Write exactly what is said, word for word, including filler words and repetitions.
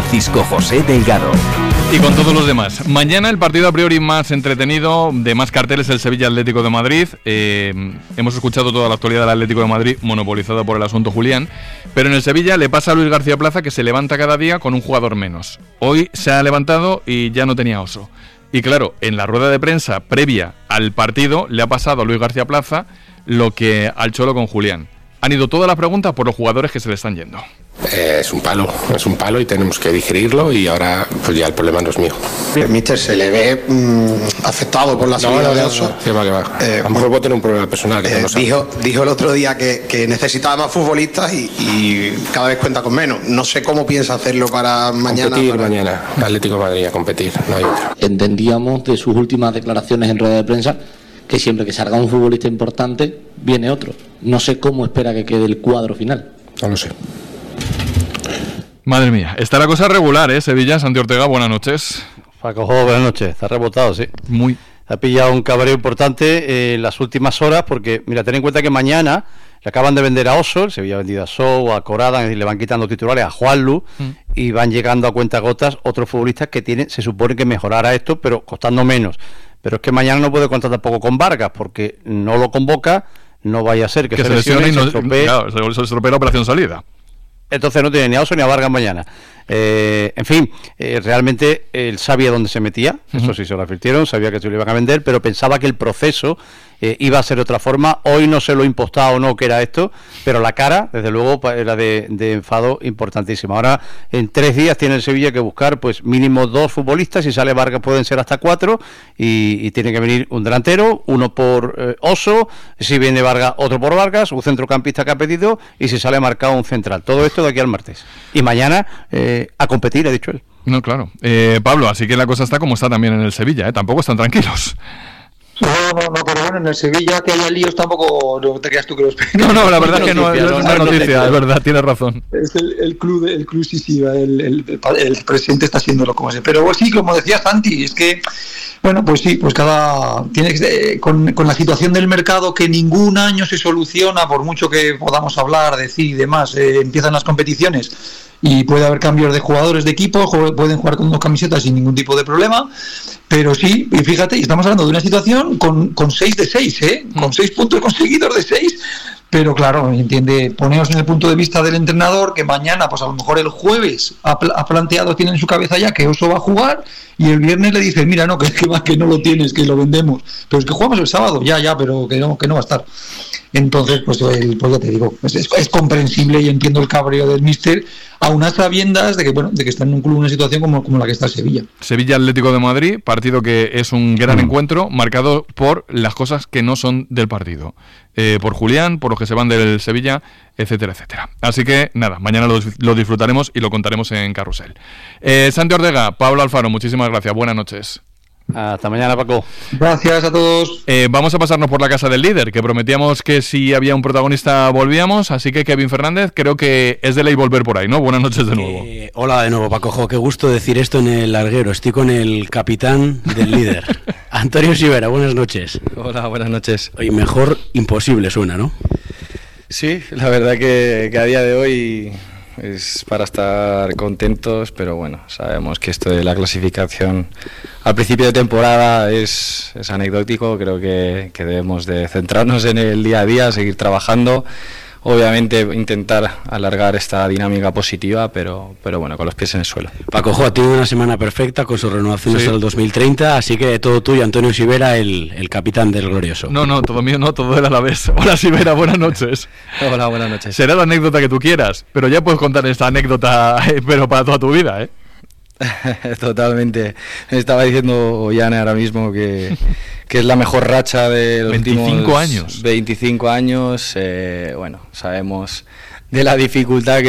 Francisco José Delgado. Y con todos los demás. Mañana el partido a priori más entretenido, de más carteles, el Sevilla Atlético de Madrid. Eh, hemos escuchado toda la actualidad del Atlético de Madrid, monopolizada por el asunto Julián. Pero en el Sevilla le pasa a Luis García Plaza que se levanta cada día con un jugador menos. Hoy se ha levantado y ya no tenía Oso. Y claro, en la rueda de prensa previa al partido le ha pasado a Luis García Plaza lo que al Cholo con Julián. Han ido todas las preguntas por los jugadores que se le están yendo. Eh, es un palo, es un palo y tenemos que digerirlo y ahora pues ya el problema no es mío. El míster se le ve mmm, afectado por la salida no, no, de Oso. No, no, que va, que va. Eh, a lo mejor puede tener un problema personal. Que eh, no dijo, dijo el otro día que, que necesitaba más futbolistas y, y cada vez cuenta con menos. No sé cómo piensa hacerlo para mañana. Competir para... mañana, Atlético de Madrid a competir, no hay otra. Entendíamos de sus últimas declaraciones en rueda de prensa que siempre que salga un futbolista importante viene otro. No sé cómo espera que quede el cuadro final. No lo sé. Madre mía, está la cosa regular, ¿eh? Sevilla, Santi Ortega, buenas noches. Paco Jo, buenas noches, está rebotado, sí. Muy. Ha pillado un cabreo importante en las últimas horas porque, mira, ten en cuenta que mañana le acaban de vender a Oso, el Sevilla ha vendido a Sou, a Corada, es decir, le van quitando titulares a Juanlu mm. y van llegando a cuentagotas otros futbolistas que tienen, se supone que mejorará esto, pero costando menos. Pero es que mañana no puede contar tampoco con Vargas porque no lo convoca, no vaya a ser que, que se, se lesione y no, se estropee. Claro, se estropee la operación salida. Entonces no tiene ni a Oso ni a Vargas mañana. Eh, en fin, eh, realmente él sabía dónde se metía, uh-huh. eso sí se lo advirtieron, sabía que se lo iban a vender, pero pensaba que el proceso eh, iba a ser de otra forma. Hoy no se lo impostaba o no que era esto, pero la cara, desde luego, era de, de enfado importantísima. Ahora, en tres días tiene el Sevilla que buscar pues mínimo dos futbolistas, si sale Vargas pueden ser hasta cuatro, y, y tiene que venir un delantero, uno por eh, Oso, si viene Vargas, otro por Vargas, un centrocampista que ha pedido, y si sale marcado un central. Todo esto de aquí al martes. Y mañana... Eh, a competir, ha dicho él. No, claro. Eh, Pablo, así que la cosa está como está también en el Sevilla, ¿eh? Tampoco están tranquilos. No, no, no, pero bueno, en el Sevilla que haya líos tampoco no te creas tú que los... No, no, la verdad es que no, no, no, no es noticia, es verdad, tienes razón. Es el, el club, el club sí, sí, el, el, el presidente está haciéndolo como se. Pero sí, como decía Santi, es que, bueno, pues sí, pues cada... tiene que, con, con la situación del mercado que ningún año se soluciona, por mucho que podamos hablar, decir y demás, eh, empiezan las competiciones y puede haber cambios de jugadores de equipo, pueden jugar con dos camisetas sin ningún tipo de problema, pero sí, y fíjate, estamos hablando de una situación con, con seis de seis, ¿eh? Con seis puntos conseguidos de seis, pero claro, entiende, poneos en el punto de vista del entrenador, que mañana, pues a lo mejor el jueves ha, ha planteado, tiene en su cabeza ya que Oso va a jugar, y el viernes le dice, mira, no, que, que, que no lo tienes, que lo vendemos, pero es que jugamos el sábado, ya, ya, pero que no, que no va a estar. Entonces, pues, el, pues ya te digo, pues es, es comprensible y entiendo el cabreo del míster, a unas sabiendas de que bueno, de que está en un club en una situación como, como la que está Sevilla. Sevilla Atlético de Madrid, partido que es un gran mm. encuentro, marcado por las cosas que no son del partido. Eh, por Julián, por los que se van del Sevilla, etcétera, etcétera. Así que nada, mañana lo, lo disfrutaremos y lo contaremos en Carrusel. Eh, Santi Ortega, Pablo Alfaro, muchísimas gracias, buenas noches. Hasta mañana, Paco. Gracias a todos. Eh, vamos a pasarnos por la casa del líder, que prometíamos que si había un protagonista volvíamos, así que Kevin Fernández, creo que es de ley volver por ahí, ¿no? Buenas noches de nuevo. Eh, hola de nuevo, Paco Jo, qué gusto decir esto en el larguero. Estoy con el capitán del líder, Antonio Sivera, buenas noches. Hola, buenas noches. Oye, mejor imposible suena, ¿no? Sí, la verdad que, que a día de hoy es para estar contentos, pero bueno, sabemos que esto de la clasificación al principio de temporada es, es anecdótico. Creo que, que debemos de centrarnos en el día a día, seguir trabajando, obviamente intentar alargar esta dinámica positiva, pero, pero bueno, con los pies en el suelo. Paco Jo ha tenido una semana perfecta con su renovación sí. hasta el dos mil treinta, así que todo tuyo, Antonio Sivera, el, el capitán del glorioso. No, no, todo mío no, todo era a la vez. Hola Sivera, buenas noches. Hola, buenas noches. Será la anécdota que tú quieras, pero ya puedes contar esta anécdota, pero para toda tu vida, ¿eh? Totalmente. Me estaba diciendo Yane ahora mismo que, que es la mejor racha de los veinticinco últimos años. veinticinco años. Eh, bueno, sabemos de la dificultad que